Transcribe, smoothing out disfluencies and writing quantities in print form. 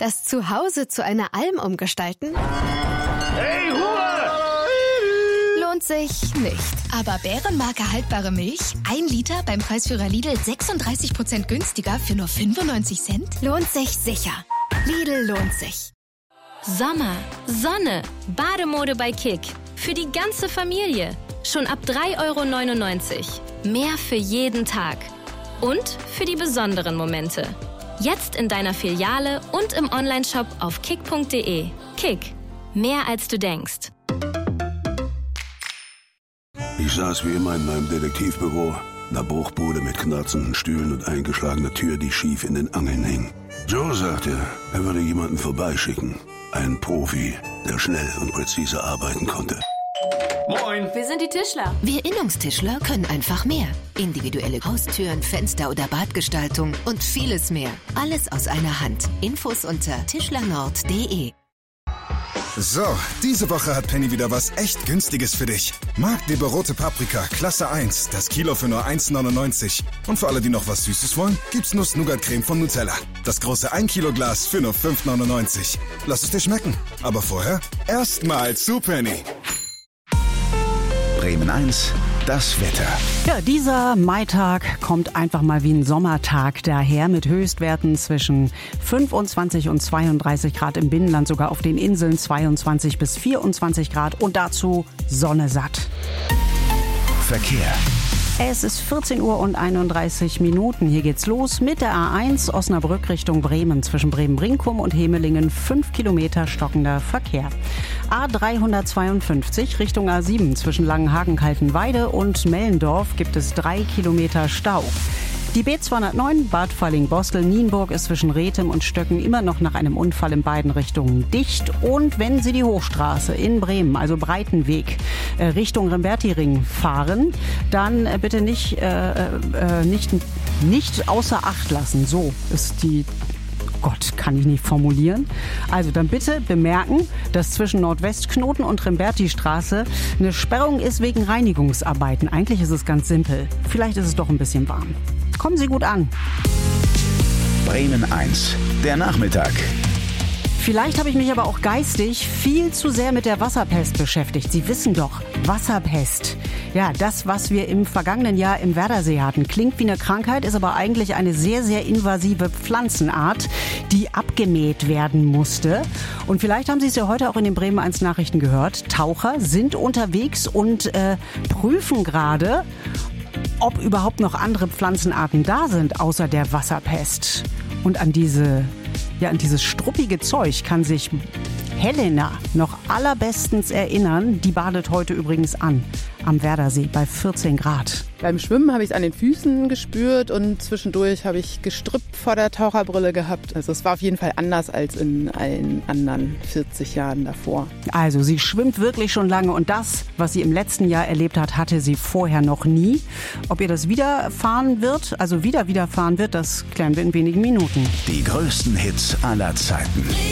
Das Zuhause zu einer Alm umgestalten? Hey, Ruhe! Lohnt sich nicht. Aber Bärenmarke haltbare Milch, 1 Liter beim Preisführer Lidl 36% günstiger für nur 95 Cent? Lohnt sich sicher. Lidl lohnt sich. Sommer, Sonne, Bademode bei Kick. Für die ganze Familie. Schon ab 3,99 €. Mehr für jeden Tag. Und für die besonderen Momente. Jetzt in deiner Filiale und im Onlineshop auf kick.de. Kick. Mehr als du denkst. Ich saß wie immer in meinem Detektivbüro, einer Bruchbude mit knarzenden Stühlen und eingeschlagener Tür, die schief in den Angeln hing. Joe sagte, er würde jemanden vorbeischicken. Einen Profi, der schnell und präzise arbeiten konnte. Moin! Wir sind die Tischler. Wir Innungstischler können einfach mehr. Individuelle Haustüren, Fenster oder Badgestaltung und vieles mehr. Alles aus einer Hand. Infos unter tischlernord.de. So, diese Woche hat Penny wieder was echt Günstiges für dich. Magdeburger rote Paprika, Klasse 1, das Kilo für nur 1,99. Und für alle, die noch was Süßes wollen, gibt's Nuss-Nougat-Creme von Nutella. Das große 1 Kilo Glas für nur 5,99. Lass es dir schmecken. Aber vorher erstmal zu Penny. Bremen 1, das Wetter. Ja, dieser Maitag kommt einfach mal wie ein Sommertag daher mit Höchstwerten zwischen 25 und 32 Grad im Binnenland, sogar auf den Inseln 22 bis 24 Grad und dazu Sonne satt. Verkehr. Es ist 14 Uhr und 31 Minuten. Hier geht's los mit der A1 Osnabrück Richtung Bremen. Zwischen Bremen-Brinkum und Hemelingen 5 Kilometer stockender Verkehr. A352 Richtung A7 zwischen Langenhagen-Kaltenweide und Mellendorf gibt es 3 Kilometer Stau. Die B209 Bad Falling-Bostel-Nienburg ist zwischen Rethem und Stöcken immer noch nach einem Unfall in beiden Richtungen dicht. Und wenn Sie die Hochstraße in Bremen, also Breitenweg, Richtung Remberti-Ring fahren, dann bitte nicht außer Acht lassen. So ist die... Gott, kann ich nicht formulieren. Also dann bitte bemerken, dass zwischen Nordwestknoten und Remberti-Straße eine Sperrung ist wegen Reinigungsarbeiten. Eigentlich ist es ganz simpel. Vielleicht ist es doch ein bisschen warm. Kommen Sie gut an. Bremen 1, der Nachmittag. Vielleicht habe ich mich aber auch geistig viel zu sehr mit der Wasserpest beschäftigt. Sie wissen doch, Wasserpest. Ja, das, was wir im vergangenen Jahr im Werdersee hatten, klingt wie eine Krankheit, ist aber eigentlich eine sehr, sehr invasive Pflanzenart, die abgemäht werden musste. Und vielleicht haben Sie es ja heute auch in den Bremen 1 Nachrichten gehört. Taucher sind unterwegs und prüfen gerade, ob überhaupt noch andere Pflanzenarten da sind, außer der Wasserpest. Und an dieses struppige Zeug kann sich Helena noch allerbestens erinnern. Die badet heute übrigens am Werdersee bei 14 Grad. Beim Schwimmen habe ich es an den Füßen gespürt und zwischendurch habe ich Gestrüpp vor der Taucherbrille gehabt. Also es war auf jeden Fall anders als in allen anderen 40 Jahren davor. Also sie schwimmt wirklich schon lange und das, was sie im letzten Jahr erlebt hat, hatte sie vorher noch nie. Ob ihr das widerfahren wird, das klären wir in wenigen Minuten. Die größten Hits aller Zeiten.